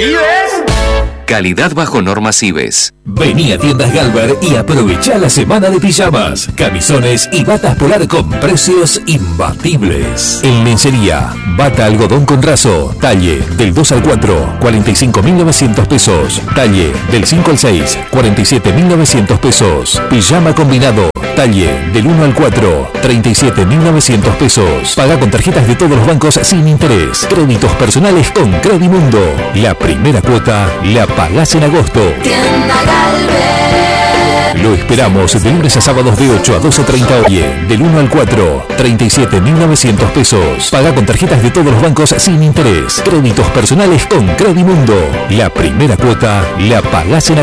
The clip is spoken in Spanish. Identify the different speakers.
Speaker 1: ¿Vives?
Speaker 2: Calidad bajo normas IBES.
Speaker 3: Vení a Tiendas Galver y aprovecha la semana de pijamas, camisones y batas polar con precios imbatibles. En lencería, bata algodón con raso, talle del 2 al 4, 45.900 pesos. Talle del 5 al 6, 47.900 pesos. Pijama combinado, talle del 1 al 4, 37.900 pesos. Paga con tarjetas de todos los bancos sin interés. Créditos personales con Credimundo. La primera cuota la pagás en agosto.
Speaker 4: Tienda Galver.
Speaker 3: Lo esperamos de lunes a sábados de 8 a 12:30 horas. Del 1 al 4, 37.900 pesos. Paga con tarjetas de todos los bancos sin interés. Créditos personales con Credimundo. La primera cuota la pagás en agosto.